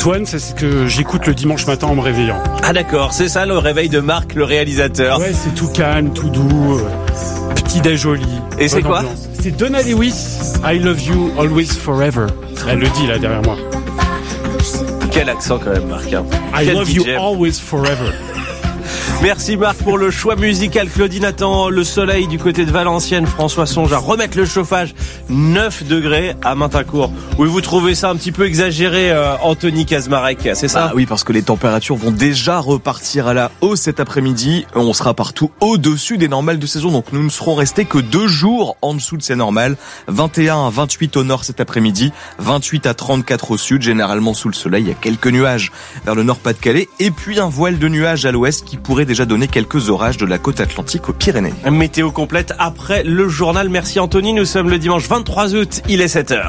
Antoine, c'est ce que j'écoute le dimanche matin en me réveillant. Ah d'accord, c'est ça le réveil de Marc, le réalisateur. Ouais, c'est tout calme, tout doux, petit déj au lit. Et c'est quoi? C'est Donna Lewis, I Love You Always Forever. Elle le dit là derrière moi. Quel accent quand même, Marc. Hein. I Love You Always Forever. Merci Marc pour le choix musical. Claudine attend le soleil du côté de Valenciennes. François songe à remettre le chauffage 9 degrés à Maintincourt. Oui, vous trouvez ça un petit peu exagéré, Anthony Kazmarek, c'est ça? Oui, parce que les températures vont déjà repartir à la hausse cet après-midi. On sera partout au-dessus des normales de saison. Donc nous ne serons restés que 2 jours en dessous de ces normales. 21 à 28 au nord cet après-midi. 28 à 34 au sud. Généralement sous le soleil, il y a quelques nuages vers le nord-Pas-de-Calais. Et puis un voile de nuages à l'ouest qui pourrait déjà donné quelques orages de la côte atlantique aux Pyrénées. Météo complète après le journal. Merci Anthony. Nous sommes le dimanche 23 août. Il est 7h.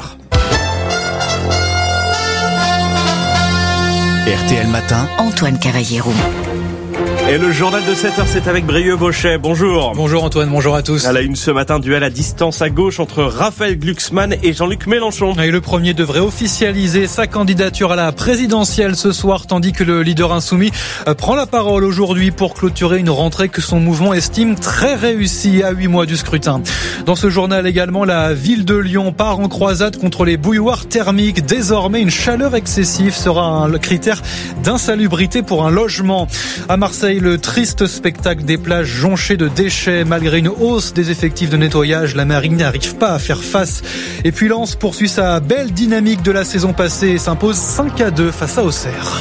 RTL Matin, Antoine Cavallero. Et le journal de 7h, c'est avec Brieux Bauchet. Bonjour. Bonjour Antoine, bonjour à tous. À la une ce matin, duel à distance à gauche entre Raphaël Glucksmann et Jean-Luc Mélenchon. Et le premier devrait officialiser sa candidature à la présidentielle ce soir, tandis que le leader insoumis prend la parole aujourd'hui pour clôturer une rentrée que son mouvement estime très réussie à 8 mois du scrutin. Dans ce journal également, la ville de Lyon part en croisade contre les bouilloires thermiques. Désormais, une chaleur excessive sera un critère d'insalubrité pour un logement. À Marseille, le triste spectacle des plages jonchées de déchets. Malgré une hausse des effectifs de nettoyage, la marine n'arrive pas à faire face. Et puis Lens poursuit sa belle dynamique de la saison passée et s'impose 5-2 face à Auxerre.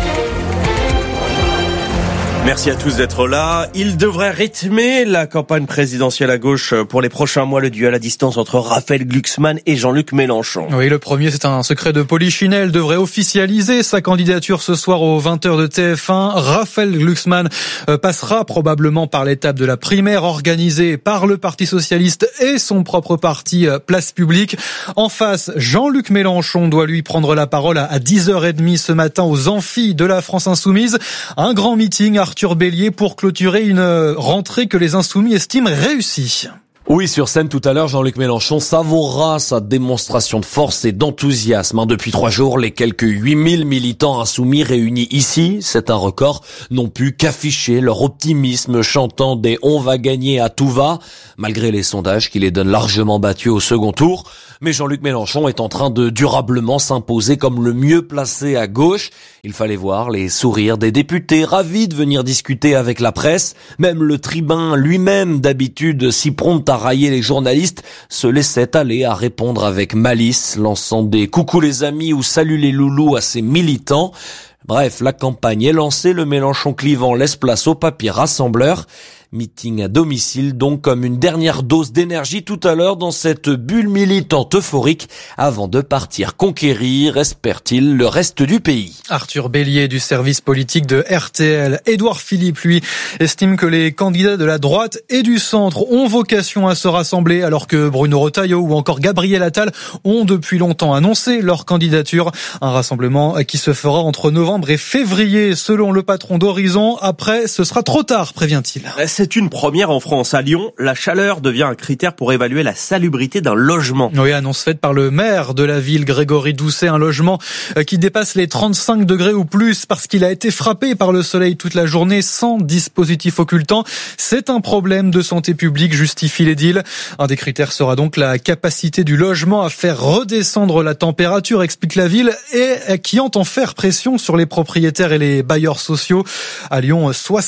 Merci à tous d'être là. Il devrait rythmer la campagne présidentielle à gauche pour les prochains mois, le duel à distance entre Raphaël Glucksmann et Jean-Luc Mélenchon. Oui, le premier, c'est un secret de Polichinelle, devrait officialiser sa candidature ce soir aux 20h de TF1. Raphaël Glucksmann passera probablement par l'étape de la primaire organisée par le Parti Socialiste et son propre parti Place Publique. En face, Jean-Luc Mélenchon doit lui prendre la parole à 10h30 ce matin aux amphis de la France Insoumise. Un grand meeting Arthur Bélier pour clôturer une rentrée que les Insoumis estiment réussie. Oui, sur scène tout à l'heure, Jean-Luc Mélenchon savourera sa démonstration de force et d'enthousiasme. Depuis 3 jours, les quelques 8000 militants insoumis réunis ici, c'est un record, n'ont pu qu'afficher leur optimisme, chantant des « on va gagner à tout va », malgré les sondages qui les donnent largement battus au second tour. Mais Jean-Luc Mélenchon est en train de durablement s'imposer comme le mieux placé à gauche. Il fallait voir les sourires des députés, ravis de venir discuter avec la presse. Même le tribun lui-même, d'habitude si prompt à railler les journalistes, se laissait aller à répondre avec malice, lançant des « coucou les amis » ou « salut les loulous » à ses militants. Bref, la campagne est lancée, le Mélenchon clivant laisse place au papier rassembleur. Meeting à domicile, donc comme une dernière dose d'énergie tout à l'heure dans cette bulle militante euphorique avant de partir conquérir, espère-t-il, le reste du pays. Arthur Bélier du service politique de RTL. Édouard Philippe, lui, estime que les candidats de la droite et du centre ont vocation à se rassembler alors que Bruno Retailleau ou encore Gabriel Attal ont depuis longtemps annoncé leur candidature. Un rassemblement qui se fera entre novembre et février selon le patron d'Horizon. Après, ce sera trop tard, prévient-il. C'est une première en France. À Lyon, la chaleur devient un critère pour évaluer la salubrité d'un logement. Oui, annonce faite par le maire de la ville, Grégory Doucet, un logement qui dépasse les 35 degrés ou plus parce qu'il a été frappé par le soleil toute la journée sans dispositif occultant. C'est un problème de santé publique, justifie l'édile. Un des critères sera donc la capacité du logement à faire redescendre la température, explique la ville, et qui entend faire pression sur les propriétaires et les bailleurs sociaux. À Lyon,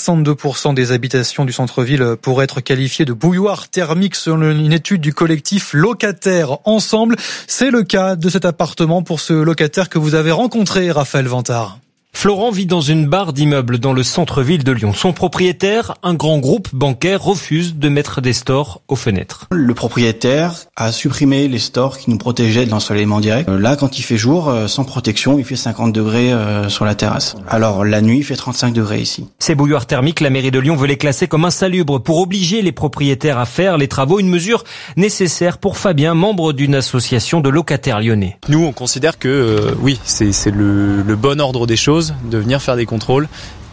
62% des habitations du centre-ville pourraient être qualifiées de bouilloires thermiques selon une étude du collectif Locataires Ensemble. C'est le cas de cet appartement pour ce locataire que vous avez rencontré, Raphaël Vantard. Florent vit dans une barre d'immeubles dans le centre-ville de Lyon. Son propriétaire, un grand groupe bancaire, refuse de mettre des stores aux fenêtres. Le propriétaire a supprimé les stores qui nous protégeaient de l'ensoleillement direct. Là, quand il fait jour, sans protection, il fait 50 degrés sur la terrasse. Alors, la nuit, il fait 35 degrés ici. Ces bouilloires thermiques, la mairie de Lyon veut les classer comme insalubres pour obliger les propriétaires à faire les travaux. Une mesure nécessaire pour Fabien, membre d'une association de locataires lyonnais. Nous, on considère que oui, c'est le bon ordre des choses de venir faire des contrôles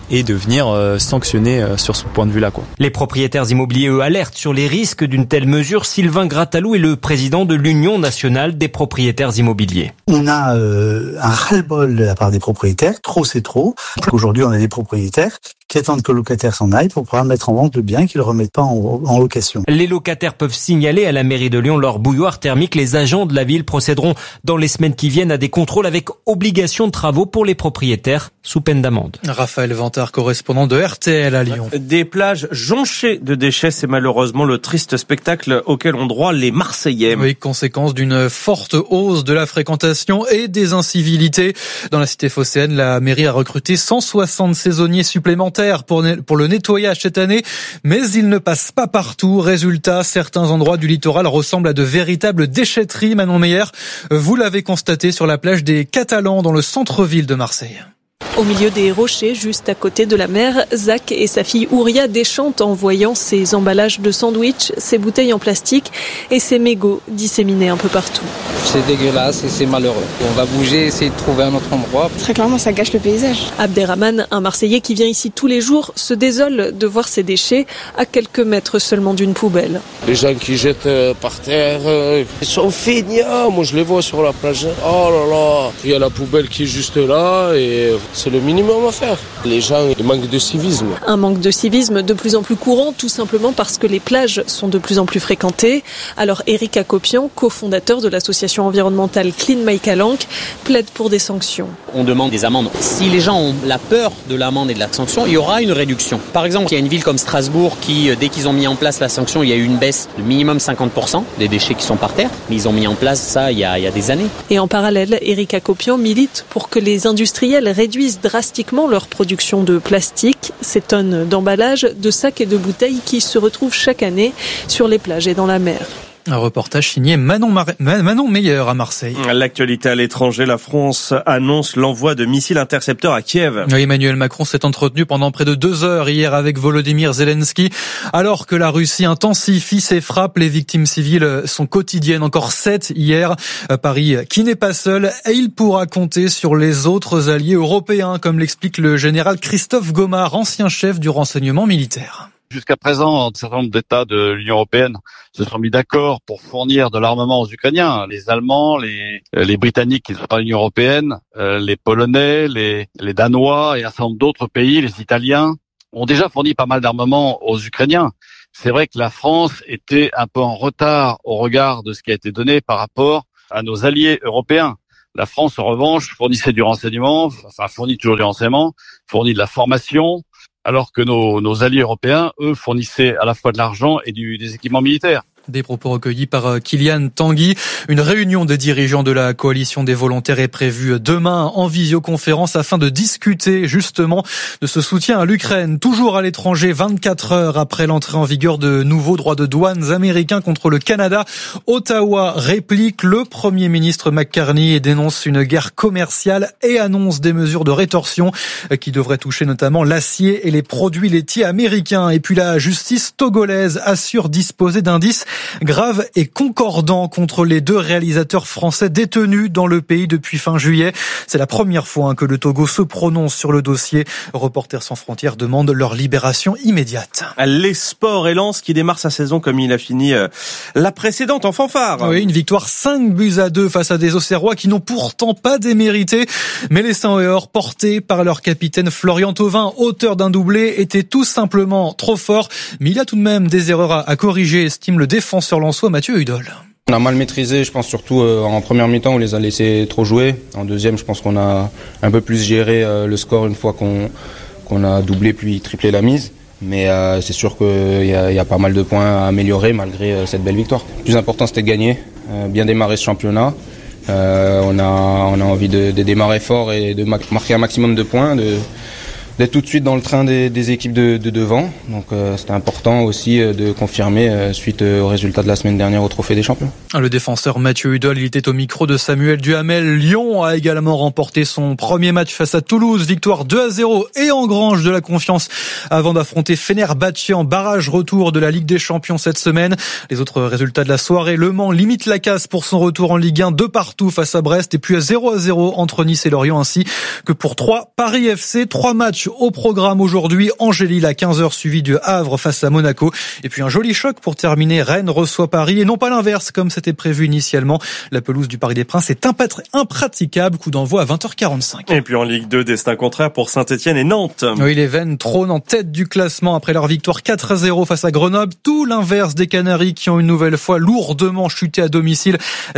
et de venir sanctionner sur ce point de vue-là, quoi. Les propriétaires immobiliers, eux, alertent sur les risques d'une telle mesure. Sylvain Grattalou est le président de l'Union nationale des propriétaires immobiliers. On a un ras-le-bol de la part des propriétaires. Trop, c'est trop. Aujourd'hui, on a des propriétaires qui attendent que le locataire s'en aille pour pouvoir mettre en vente le bien et qu'ils ne le remettent pas en location. Les locataires peuvent signaler à la mairie de Lyon leur bouilloire thermique. Les agents de la ville procéderont dans les semaines qui viennent à des contrôles avec obligation de travaux pour les propriétaires sous peine d'amende. Raphaël Vantard, correspondant de RTL à Lyon. Des plages jonchées de déchets, c'est malheureusement le triste spectacle auquel ont droit les Marseillais. Oui, conséquence d'une forte hausse de la fréquentation et des incivilités. Dans la cité phocéenne, la mairie a recruté 160 saisonniers supplémentaires pour le nettoyage cette année, mais ils ne passent pas partout. Résultat, certains endroits du littoral ressemblent à de véritables déchetteries. Manon Meyer, vous l'avez constaté sur la plage des Catalans dans le centre-ville de Marseille. Au milieu des rochers, juste à côté de la mer, Zach et sa fille Ouria déchantent en voyant ces emballages de sandwich, ces bouteilles en plastique et ces mégots disséminés un peu partout. C'est dégueulasse et c'est malheureux. On va bouger, essayer de trouver un autre endroit. Très clairement, ça gâche le paysage. Abderrahman, un Marseillais qui vient ici tous les jours, se désole de voir ces déchets à quelques mètres seulement d'une poubelle. Les gens qui jettent par terre, ils sont feignants. Moi, je les vois sur la plage. Oh là là, il y a la poubelle qui est juste là et c'est le minimum à faire. Les gens, ils manquent de civisme. Un manque de civisme de plus en plus courant, tout simplement parce que les plages sont de plus en plus fréquentées. Alors Eric Acopian, cofondateur de l'association environnementale Clean My Calanque, plaide pour des sanctions. On demande des amendes. Si les gens ont la peur de l'amende et de la sanction, il y aura une réduction. Par exemple, il y a une ville comme Strasbourg qui, dès qu'ils ont mis en place la sanction, il y a eu une baisse de minimum 50% des déchets qui sont par terre. Mais ils ont mis en place ça il y a des années. Et en parallèle, Eric Acopian milite pour que les industriels réduisent drastiquement leur production de plastique. Ces tonnes d'emballages, de sacs et de bouteilles qui se retrouvent chaque année sur les plages et dans la mer. Un reportage signé Manon Meyer à Marseille. L'actualité à l'étranger, la France annonce l'envoi de missiles intercepteurs à Kiev. Emmanuel Macron s'est entretenu pendant près de 2 heures hier avec Volodymyr Zelensky. Alors que la Russie intensifie ses frappes, les victimes civiles sont quotidiennes. Encore 7 hier. Paris qui n'est pas seul et il pourra compter sur les autres alliés européens, comme l'explique le général Christophe Gomard, ancien chef du renseignement militaire. Jusqu'à présent, un certain nombre d'États de l'Union européenne se sont mis d'accord pour fournir de l'armement aux Ukrainiens. Les Allemands, les Britanniques qui ne sont pas l'Union européenne, les Polonais, les Danois et un certain nombre d'autres pays, les Italiens, ont déjà fourni pas mal d'armement aux Ukrainiens. C'est vrai que la France était un peu en retard au regard de ce qui a été donné par rapport à nos alliés européens. La France, en revanche, fournissait du renseignement, fournit toujours du renseignement, fournit de la formation, alors que nos alliés européens, eux, fournissaient à la fois de l'argent et des équipements militaires. Des propos recueillis par Kylian Tanguy. Une réunion des dirigeants de la coalition des volontaires est prévue demain en visioconférence afin de discuter justement de ce soutien à l'Ukraine. Toujours à l'étranger, 24 heures après l'entrée en vigueur de nouveaux droits de douane américains contre le Canada, Ottawa réplique. Le Premier ministre McCartney dénonce une guerre commerciale et annonce des mesures de rétorsion qui devraient toucher notamment l'acier et les produits laitiers américains. Et puis la justice togolaise assure disposer d'indices grave et concordant contre les 2 réalisateurs français détenus dans le pays depuis fin juillet. C'est la première fois que le Togo se prononce sur le dossier. Reporters sans frontières demande leur libération immédiate. Les sports et Lens qui démarre sa saison comme il a fini la précédente en fanfare. Oui, une victoire 5-2 face à des Auxerrois qui n'ont pourtant pas démérité. Mais les Saints et Or, portés par leur capitaine Florian Thauvin, auteur d'un doublé, étaient tout simplement trop forts. Mais il y a tout de même des erreurs à corriger, estime le défenseur lensois Mathieu Hudol. On a mal maîtrisé, je pense surtout en première mi-temps, on les a laissés trop jouer. En deuxième, je pense qu'on a un peu plus géré le score une fois qu'on a doublé puis triplé la mise. Mais c'est sûr qu'il y a pas mal de points à améliorer malgré cette belle victoire. Le plus important, c'était de gagner, bien démarrer ce championnat. On a envie de démarrer fort et de marquer un maximum de points, d'être tout de suite dans le train des équipes de devant. Donc c'était important aussi de confirmer suite au résultat de la semaine dernière au Trophée des Champions. Le défenseur Mathieu Hudol, il était au micro de Samuel Duhamel. Lyon a également remporté son premier match face à Toulouse. Victoire 2-0 et engrange de la confiance avant d'affronter Fenerbahçe en barrage retour de la Ligue des Champions cette semaine. Les autres résultats de la soirée, Le Mans limite la casse pour son retour en Ligue 1 de partout face à Brest et puis à 0-0 entre Nice et Lorient ainsi que pour Paris FC. 3 matchs matchs au programme aujourd'hui. Angers-Lille à 15h suivi du Havre face à Monaco. Et puis un joli choc pour terminer. Rennes reçoit Paris et non pas l'inverse comme c'était prévu initialement. La pelouse du Parc des Princes est impraticable. Coup d'envoi à 20h45. Et puis en Ligue 2, destin contraire pour Saint-Etienne et Nantes. Oui, les Vennes trônent en tête du classement après leur victoire 4-0 face à Grenoble. Tout l'inverse des Canaries qui ont une nouvelle fois lourdement chuté à domicile.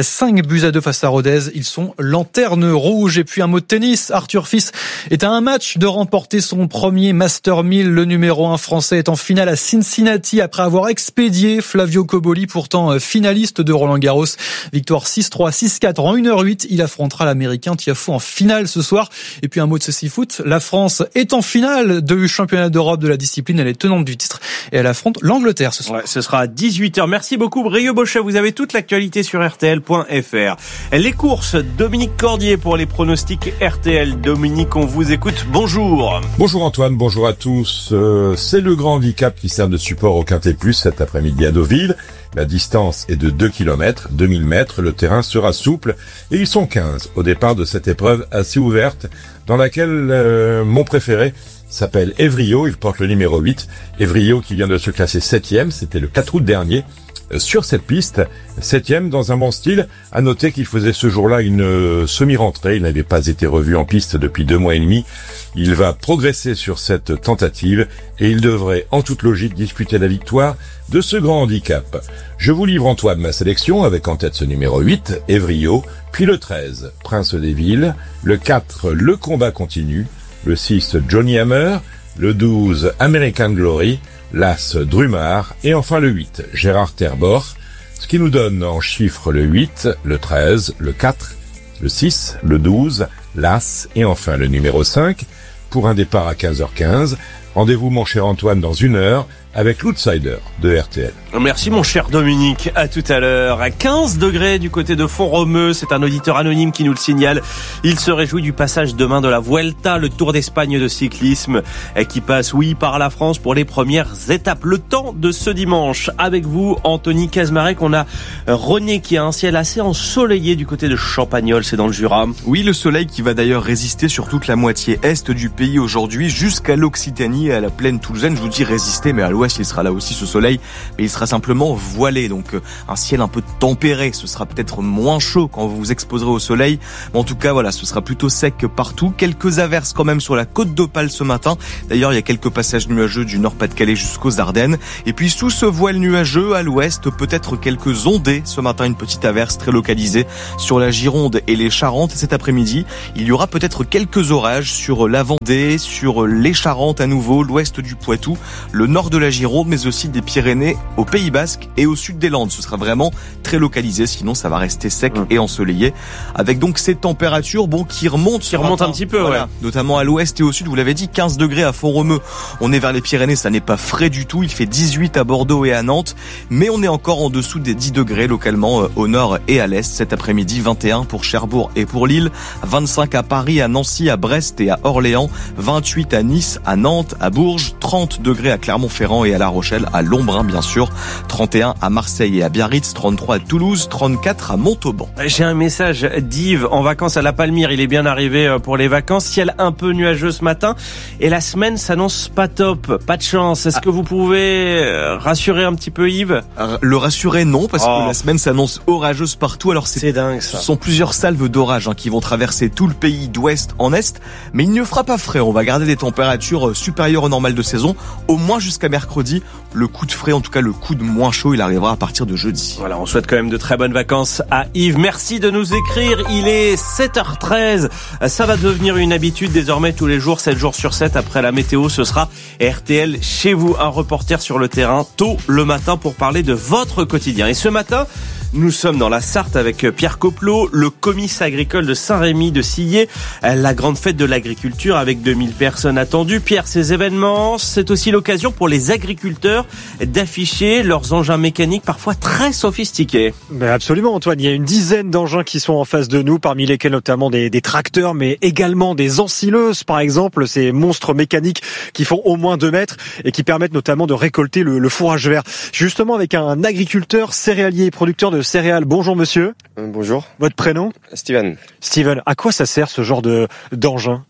5-2 face à Rodez. Ils sont lanterne rouge. Et puis un mot de tennis. Arthur Fils est à un match de remporter son premier Master 1000. Le numéro 1 français est en finale à Cincinnati après avoir expédié Flavio Cobolli, pourtant finaliste de Roland-Garros. Victoire 6-3, 6-4 en 1h08. Il affrontera l'Américain Tiafoe en finale ce soir. Et puis un mot de ceci foot. La France est en finale du championnat d'Europe de la discipline. Elle est tenante du titre et elle affronte l'Angleterre ce soir. Ouais, ce sera à 18h. Merci beaucoup Brieux Bochet. Vous avez toute l'actualité sur RTL.fr. Les courses, Dominique Cordier pour les pronostics RTL. Dominique, on vous écoute. Bonjour. Bonjour Antoine, bonjour à tous. C'est le grand handicap qui sert de support au Quintet Plus cet après-midi à Deauville. La distance est de 2 km, 2000 mètres. Le terrain sera souple et ils sont 15 au départ de cette épreuve assez ouverte dans laquelle mon préféré s'appelle Evrio. Il porte le numéro 8. Evrio qui vient de se classer 7e. C'était le 4 août dernier. Sur cette piste, 7e dans un bon style. À noter qu'il faisait ce jour-là une semi-rentrée. Il n'avait pas été revu en piste depuis 2 mois et demi. Il va progresser sur cette tentative et il devrait, en toute logique, disputer la victoire de ce grand handicap. Je vous livre Antoine ma sélection avec en tête ce numéro 8, Evrio, puis le 13, Prince des Villes, le 4, Le Combat Continue, le 6, Johnny Hammer, le 12, American Glory, l'As Drumard et enfin le 8, Gérard Terbor, ce qui nous donne en chiffres le 8, le 13, le 4, le 6, le 12, l'As et enfin le numéro 5 pour un départ à 15h15. Rendez-vous mon cher Antoine dans 1 heure avec l'Outsider de RTL. Merci mon cher Dominique, à tout à l'heure. À 15 degrés du côté de Font-Romeu, c'est un auditeur anonyme qui nous le signale. Il se réjouit du passage demain de la Vuelta, le Tour d'Espagne de cyclisme, qui passe, oui, par la France pour les premières étapes. Le temps de ce dimanche, avec vous, Anthony Casmarec, on a René qui a un ciel assez ensoleillé du côté de Champagnole, c'est dans le Jura. Oui, le soleil qui va d'ailleurs résister sur toute la moitié est du pays aujourd'hui, jusqu'à l'Occitanie et à la plaine toulousaine. Je vous dis résister, mais à l'ouest, il sera là aussi ce soleil, mais il sera simplement voilé, donc un ciel un peu tempéré. Ce sera peut-être moins chaud quand vous vous exposerez au soleil, mais en tout cas voilà, ce sera plutôt sec partout. Quelques averses quand même sur la côte d'Opale ce matin. D'ailleurs, il y a quelques passages nuageux du Nord-Pas-de-Calais jusqu'aux Ardennes. Et puis sous ce voile nuageux, à l'ouest, peut-être quelques ondées ce matin, une petite averse très localisée sur la Gironde et les Charentes. Cet après-midi, il y aura peut-être quelques orages sur la Vendée, sur les Charentes à nouveau, l'ouest du Poitou, le nord de la Gironde, mais aussi des Pyrénées au Pays Basque et au sud des Landes. Ce sera vraiment très localisé, sinon ça va rester sec et ensoleillé, avec donc ces températures qui remontent un petit peu, voilà. Ouais. Notamment à l'ouest et au sud, vous l'avez dit, 15 degrés à Font-Romeu. On est vers les Pyrénées, ça n'est pas frais du tout. Il fait 18 à Bordeaux et à Nantes, mais on est encore en dessous des 10 degrés localement au nord et à l'est. Cet après-midi, 21 pour Cherbourg et pour Lille, 25 à Paris, à Nancy, à Brest et à Orléans, 28 à Nice, à Nantes, à Bourges, 30 degrés à Clermont-Ferrand et à La Rochelle, à Lombrin bien sûr, 31 à Marseille et à Biarritz, 33 à Toulouse, 34 à Montauban. J'ai un message d'Yves en vacances à La Palmyre, il est bien arrivé pour les vacances, ciel un peu nuageux ce matin et la semaine s'annonce pas top, pas de chance. Est-ce que vous pouvez rassurer un petit peu Yves? Le rassurer non, parce que la semaine s'annonce orageuse partout. Alors c'est dingue ça. Ce sont plusieurs salves d'orage qui vont traverser tout le pays d'ouest en est, mais il ne fera pas frais. On va garder des températures supérieures au normal de saison, au moins jusqu'à mercredi. Le coup de frais, en tout cas le coup de moins chaud, il arrivera à partir de jeudi. Voilà, on souhaite quand même de très bonnes vacances à Yves. Merci de nous écrire. Il est 7h13. Ça va devenir une habitude désormais tous les jours, 7 jours sur 7. Après la météo, ce sera RTL chez vous. Un reporter sur le terrain tôt le matin pour parler de votre quotidien. Et ce matin, nous sommes dans la Sarthe avec Pierre Coplot, le comice agricole de Saint-Rémy de Sillé, la grande fête de l'agriculture avec 2000 personnes attendues. Pierre, ces événements, c'est aussi l'occasion pour les agriculteurs d'afficher leurs engins mécaniques parfois très sophistiqués. Ben absolument Antoine, il y a une dizaine d'engins qui sont en face de nous, parmi lesquels notamment des tracteurs, mais également des ensileuses par exemple, ces monstres mécaniques qui font au moins 2 mètres et qui permettent notamment de récolter le fourrage vert. Justement avec un agriculteur céréalier et producteur de céréales. Bonjour monsieur. Bonjour. Votre prénom? Steven. Steven, à quoi ça sert ce genre d'engin?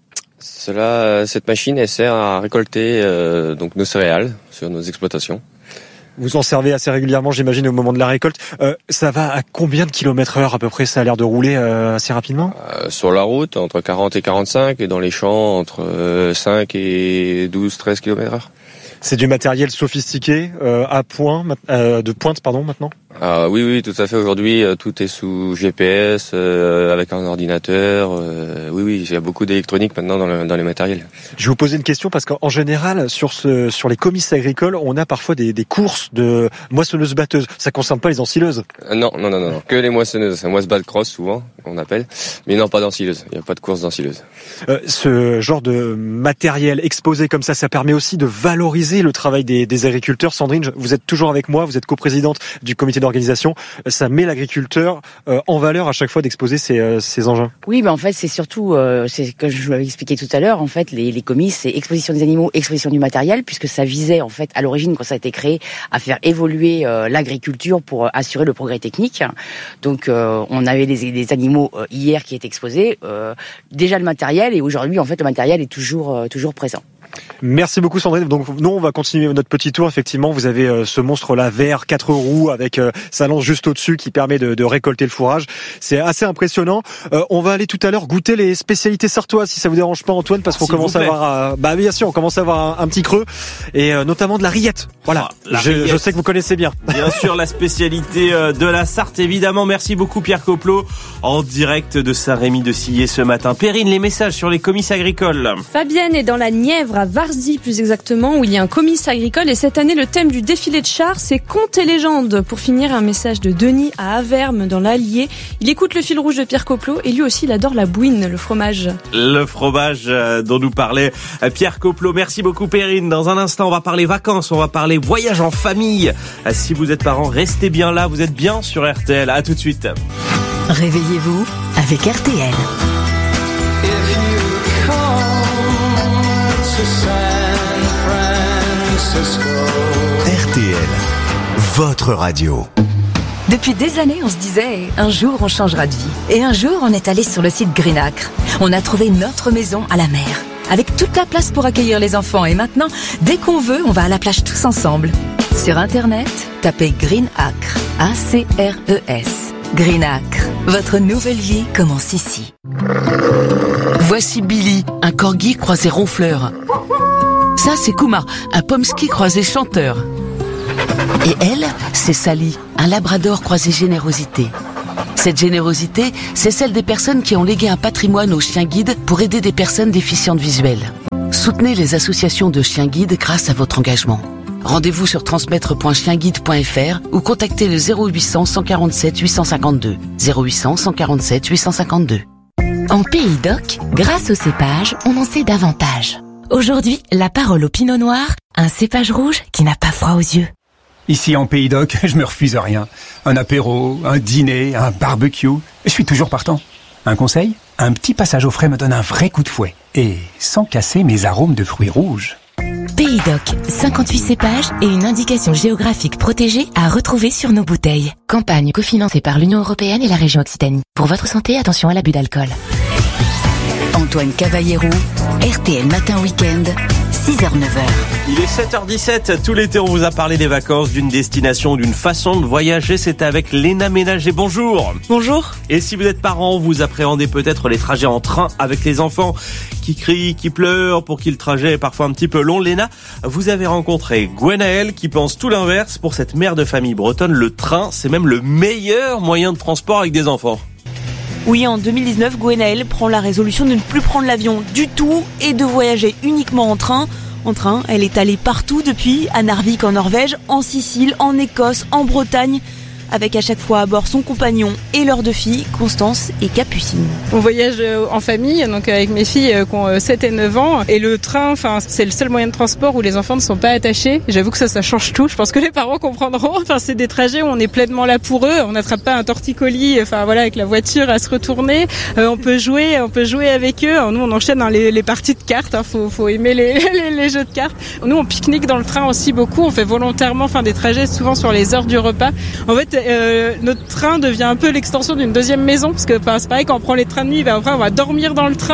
Cette machine, elle sert à récolter donc nos céréales sur nos exploitations. Vous en servez assez régulièrement, j'imagine, au moment de la récolte. Ça va à combien de kilomètres/heure à peu près? Ça a l'air de rouler assez rapidement. Sur la route, entre 40 et 45, et dans les champs, entre 5 et 12, 13 km/h. C'est du matériel sophistiqué, de pointe maintenant. Oui, tout à fait. Aujourd'hui, tout est sous GPS, avec un ordinateur. Oui, il y a beaucoup d'électronique maintenant dans les matériels. Je vais vous poser une question parce qu'en général, sur les comices agricoles, on a parfois des courses de moissonneuses-batteuses. Ça concerne pas les ensileuses? Non. Que les moissonneuses. C'est moisse-batte-cross, souvent, on appelle. Mais non, pas d'ensileuse. Il n'y a pas de course d'ensileuse. Ce genre de matériel exposé comme ça permet aussi de valoriser le travail des agriculteurs. Sandrine, vous êtes toujours avec moi, vous êtes coprésidente du comité d'organisation. Ça met l'agriculteur en valeur à chaque fois d'exposer ces engins. Oui, en fait, c'est surtout, c'est ce que je vous l'avais expliqué tout à l'heure, en fait, les comices, c'est exposition des animaux, exposition du matériel, puisque ça visait, en fait, à l'origine, quand ça a été créé, à faire évoluer l'agriculture pour assurer le progrès technique. Donc, on avait des animaux hier qui étaient exposés, déjà le matériel, et aujourd'hui, en fait, le matériel est toujours présent. Merci beaucoup Sandrine. Donc nous on va continuer notre petit tour. Effectivement, vous avez ce monstre-là vert, 4 roues avec sa lance juste au-dessus qui permet de récolter le fourrage. C'est assez impressionnant. On va aller tout à l'heure goûter les spécialités sartoises si ça vous dérange pas Antoine, parce qu'on commence à avoir bien sûr, on commence à avoir un petit creux et notamment de la rillette. Voilà. Je sais que vous connaissez bien. Bien sûr, la spécialité de la Sarthe évidemment. Merci beaucoup Pierre Coplot en direct de Saint-Rémy de Sillé ce matin. Perrine, les messages sur les comices agricoles. Fabienne est dans la Nièvre à Varzy plus exactement, où il y a un comice agricole, et cette année le thème du défilé de chars c'est contes et légendes. Pour finir, un message de Denis à Averme dans l'Allier. Il écoute le fil rouge de Pierre Coplot et lui aussi il adore la bouine, le fromage. Le fromage dont nous parlait Pierre Coplot. Merci beaucoup Perrine. Dans un instant on va parler vacances, on va parler voyage en famille. Si vous êtes parents, restez bien là, vous êtes bien sur RTL. À tout de suite. Réveillez-vous avec RTL. RTL, votre radio. Depuis des années, on se disait, un jour on changera de vie. Et un jour, on est allé sur le site Greenacre. On a trouvé notre maison à la mer, avec toute la place pour accueillir les enfants. Et maintenant, dès qu'on veut, on va à la plage tous ensemble. Sur Internet, tapez Greenacre, A-C-R-E-S. Greenacre, votre nouvelle vie commence ici. Voici Billy, un corgi croisé ronfleur. Ça, c'est Kuma, un pomsky croisé chanteur. Et elle, c'est Sally, un labrador croisé générosité. Cette générosité, c'est celle des personnes qui ont légué un patrimoine aux chiens guides pour aider des personnes déficientes visuelles. Soutenez les associations de chiens guides grâce à votre engagement. Rendez-vous sur transmettre.chienguide.fr ou contactez le 0800 147 852. 0800 147 852. En Pays d'Oc, grâce au cépage, on en sait davantage. Aujourd'hui, la parole au Pinot Noir, un cépage rouge qui n'a pas froid aux yeux. Ici en Pays d'Oc, je me refuse rien. Un apéro, un dîner, un barbecue, je suis toujours partant. Un conseil ? Un petit passage au frais me donne un vrai coup de fouet. Et sans casser mes arômes de fruits rouges. Pays d'Oc, 58 cépages et une indication géographique protégée à retrouver sur nos bouteilles. Campagne cofinancée par l'Union Européenne et la région Occitanie. Pour votre santé, attention à l'abus d'alcool. Antoine Cavallero, RTL Matin Week-end, 6h-9h. Il est 7h17, tout l'été on vous a parlé des vacances, d'une destination, d'une façon de voyager, c'est avec Léna Ménager. Bonjour. Bonjour. Et si vous êtes parent, vous appréhendez peut-être les trajets en train avec les enfants qui crient, qui pleurent, pour qui le trajet est parfois un petit peu long. Léna, vous avez rencontré Gwenaëlle qui pense tout l'inverse. Pour cette mère de famille bretonne, le train, c'est même le meilleur moyen de transport avec des enfants. Oui, en 2019, Gwenaëlle prend la résolution de ne plus prendre l'avion du tout et de voyager uniquement en train. En train, elle est allée partout depuis, à Narvik en Norvège, en Sicile, en Écosse, en Bretagne, avec à chaque fois à bord son compagnon et leurs 2 filles, Constance et Capucine. On voyage en famille, donc avec mes filles qui ont 7 et 9 ans. Et le train, c'est le seul moyen de transport où les enfants ne sont pas attachés. J'avoue que ça change tout. Je pense que les parents comprendront. C'est des trajets où on est pleinement là pour eux. On n'attrape pas un torticolis, avec la voiture à se retourner. On peut jouer avec eux. Nous, on enchaîne dans les parties de cartes. Faut aimer les jeux de cartes. Nous, on pique-nique dans le train aussi beaucoup. On fait volontairement des trajets souvent sur les heures du repas. En fait, notre train devient un peu l'extension d'une deuxième maison, parce que c'est pareil, quand on prend les trains de nuit, après on va dormir dans le train,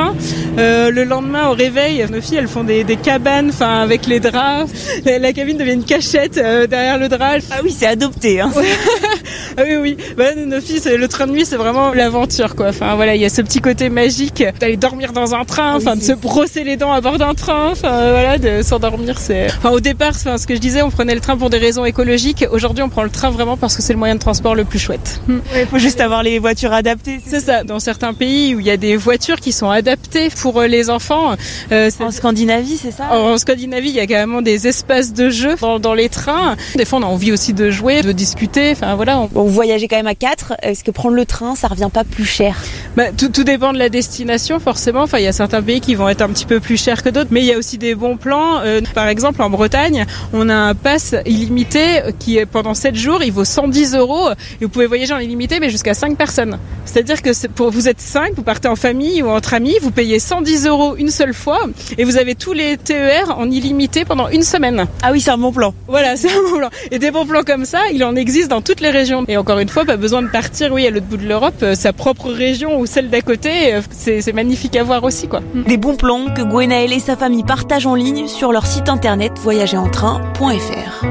Le lendemain au réveil, nos filles elles font des cabanes, enfin avec les draps. La cabine devient une cachette derrière le drap. Ah oui, c'est adopté. Hein. Ah oui. Bah, nos filles, le train de nuit, c'est vraiment l'aventure, quoi. Enfin voilà, il y a ce petit côté magique d'aller dormir dans un train, enfin de se brosser les dents à bord d'un train, enfin voilà, de s'endormir. Au départ, ce que je disais, on prenait le train pour des raisons écologiques. Aujourd'hui, on prend le train vraiment parce que c'est le moyen de transport le plus chouette. Il faut juste avoir les voitures adaptées. C'est ça. Dans certains pays où il y a des voitures qui sont adaptées pour les enfants. En Scandinavie, c'est ça? En Scandinavie, il y a carrément des espaces de jeu dans les trains. Des fois, on a envie aussi de jouer, de discuter. Enfin voilà. Vous voyagez quand même à 4. Est-ce que prendre le train, ça revient pas plus cher? Tout dépend de la destination, forcément. Enfin, il y a certains pays qui vont être un petit peu plus chers que d'autres, mais il y a aussi des bons plans. Par exemple, en Bretagne, on a un pass illimité qui est pendant 7 jours, il vaut 110 € et vous pouvez voyager en illimité, mais jusqu'à 5 personnes. C'est-à-dire que vous êtes 5, vous partez en famille ou entre amis, vous payez 110 € une seule fois et vous avez tous les TER en illimité pendant une semaine. Ah oui, c'est un bon plan. Voilà, c'est un bon plan. Et des bons plans comme ça, il en existe dans toutes les régions. Et encore une fois, pas besoin de partir, à l'autre bout de l'Europe, sa propre région ou celle d'à côté, c'est magnifique à voir aussi, quoi. Des bons plans que Gwenaëlle et sa famille partagent en ligne sur leur site internet voyagerentrain.fr.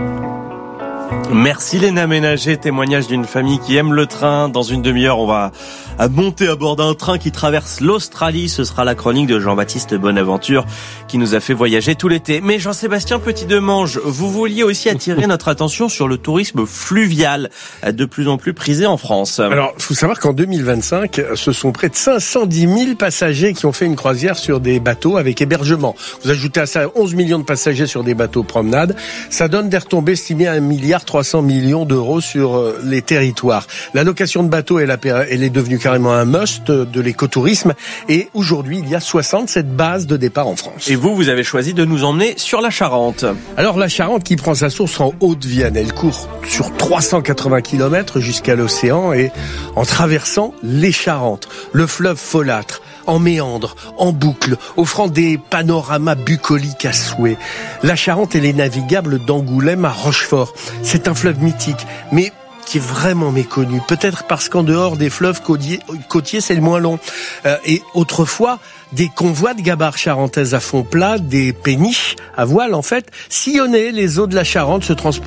Merci Léna Ménager, témoignage d'une famille qui aime le train. Dans une demi-heure, on va monter à bord d'un train qui traverse l'Australie. Ce sera la chronique de Jean-Baptiste Bonaventure qui nous a fait voyager tout l'été. Mais Jean-Sébastien Petit-Demange, vous vouliez aussi attirer notre attention sur le tourisme fluvial, de plus en plus prisé en France. Alors, il faut savoir qu'en 2025, ce sont près de 510 000 passagers qui ont fait une croisière sur des bateaux avec hébergement. Vous ajoutez à ça 11 millions de passagers sur des bateaux promenade. Ça donne des retombées estimées à 1,3 milliard d'euros sur les territoires. La location de bateaux, elle est devenue carrément un must de l'écotourisme. Et aujourd'hui, il y a 67 bases de départ en France. Et vous avez choisi de nous emmener sur la Charente. Alors la Charente qui prend sa source en Haute-Vienne. Elle court sur 380 km jusqu'à l'océan et en traversant les Charentes, le fleuve folâtre, en méandre, en boucle, offrant des panoramas bucoliques à souhait. La Charente, elle est navigable d'Angoulême à Rochefort. C'est un fleuve mythique, mais qui est vraiment méconnu. Peut-être parce qu'en dehors des fleuves côtiers, c'est le moins long. Et autrefois, des convois de gabarres charentaises à fond plat, des péniches à voile en fait, sillonnaient les eaux de la Charente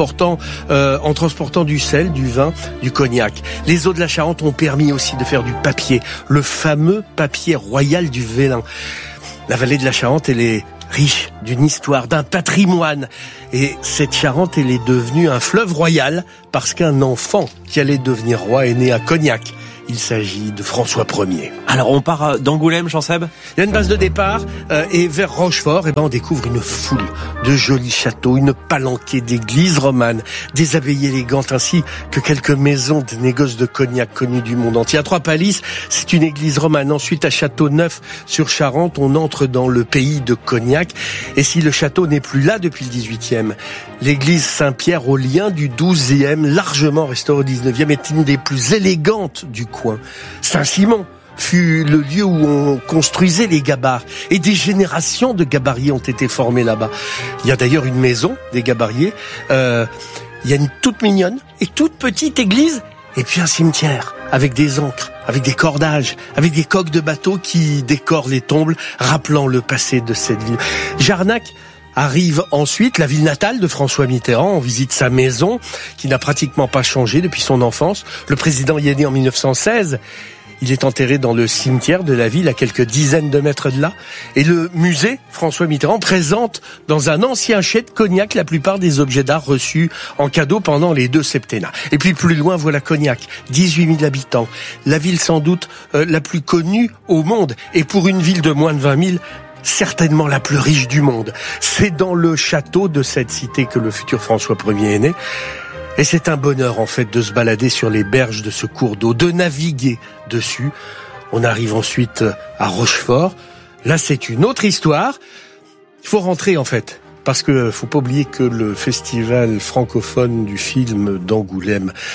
en transportant du sel, du vin, du cognac. Les eaux de la Charente ont permis aussi de faire du papier, le fameux papier royal du Vélin. La vallée de la Charente, elle est riche d'une histoire, d'un patrimoine. Et cette Charente, elle est devenue un fleuve royal parce qu'un enfant qui allait devenir roi est né à Cognac. Il s'agit de François Ier. Alors on part d'Angoulême, Jean-Seb ? Il y a une base de départ et vers Rochefort, on découvre une foule de jolis châteaux, une palanquée d'églises romanes, des abbayes élégantes ainsi que quelques maisons de négoce de cognac connues du monde entier. À Trois-Palisse, c'est une église romane. Ensuite, à Châteauneuf-sur-Charente, on entre dans le pays de Cognac. Et si le château n'est plus là depuis le 18e, l'église Saint-Pierre au lien du 12e, largement restaurée au 19e, est une des plus élégantes du coin. Saint-Simon fut le lieu où on construisait les gabarres et des générations de gabariers ont été formés là-bas. Il y a d'ailleurs une maison des gabariers, il y a une toute mignonne et toute petite église et puis un cimetière avec des ancres, avec des cordages, avec des coques de bateaux qui décorent les tombes, rappelant le passé de cette ville. Jarnac arrive ensuite la ville natale de François Mitterrand. On visite sa maison qui n'a pratiquement pas changé depuis son enfance. Le président y est né en 1916. Il est enterré dans le cimetière de la ville à quelques dizaines de mètres de là. Et le musée François Mitterrand présente dans un ancien chai de Cognac la plupart des objets d'art reçus en cadeau pendant les 2 septennats. Et puis plus loin, voilà Cognac, 18 000 habitants. La ville sans doute la plus connue au monde. Et pour une ville de moins de 20 000, certainement la plus riche du monde. C'est dans le château de cette cité que le futur François Ier est né. Et c'est un bonheur, en fait, de se balader sur les berges de ce cours d'eau, de naviguer dessus. On arrive ensuite à Rochefort. Là, c'est une autre histoire. Il faut rentrer, en fait, parce que faut pas oublier que le festival francophone du film d'Angoulême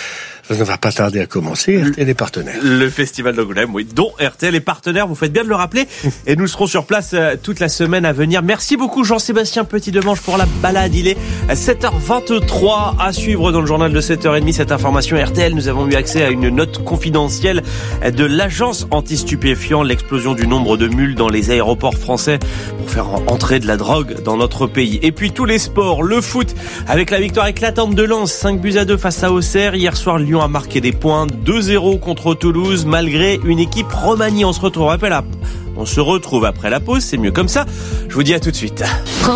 Ça ne va pas tarder à commencer. RTL est partenaire. Le festival d'Angoulême, oui, dont RTL est partenaire. Vous faites bien de le rappeler. Et nous serons sur place toute la semaine à venir. Merci beaucoup Jean-Sébastien Petit-Demange pour la balade. Il est 7h23 à suivre dans le journal de 7h30. Cette information RTL, nous avons eu accès à une note confidentielle de l'agence anti-stupéfiants. L'explosion du nombre de mules dans les aéroports français pour faire entrer de la drogue dans notre pays. Et puis tous les sports, le foot avec la victoire éclatante de Lens, 5-2 face à Auxerre. Hier soir, Lyon a marqué des points, 2-0 contre Toulouse, malgré une équipe remaniée. On se retrouve après la pause, c'est mieux comme ça. Je vous dis à tout de suite.